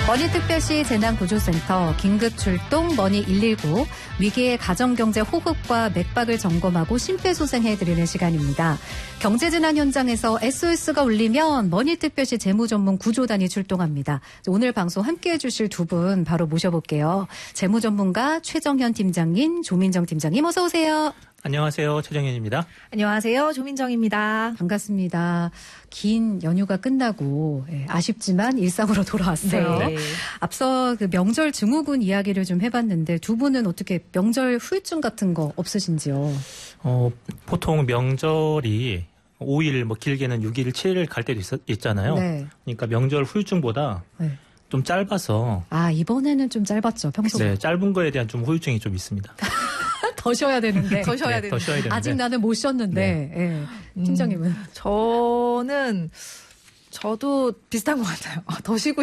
머니특별시 재난구조센터 긴급출동 머니119 위기의 가정경제 호흡과 맥박을 점검하고 심폐소생해드리는 시간입니다. 경제재난 현장에서 SOS가 울리면 머니특별시 재무전문 구조단이 출동합니다. 오늘 방송 함께해 주실 두 분 바로 모셔볼게요. 재무전문가 최정현 팀장님, 조민정 팀장님 어서 오세요. 안녕하세요. 최정현입니다. 안녕하세요. 조민정입니다. 반갑습니다. 긴 연휴가 끝나고 아쉽지만 일상으로 돌아왔어요. 네. 앞서 그 명절 증후군 이야기를 좀 해봤는데 두 분은 어떻게 명절 후유증 같은 거 없으신지요? 보통 명절이 5일, 길게는 6일, 7일 갈 때도 있잖아요. 네. 그러니까 명절 후유증보다 네. 좀 짧아서. 이번에는 좀 짧았죠, 평소보다. 네, 짧은 거에 대한 좀 후유증이 좀 있습니다. 더 쉬어야 되는데. 더 쉬어야 더 쉬어야 되는데. 아직 나는 못 쉬었는데. 네. 팀장님은? 저도 비슷한 것 같아요. 더 쉬고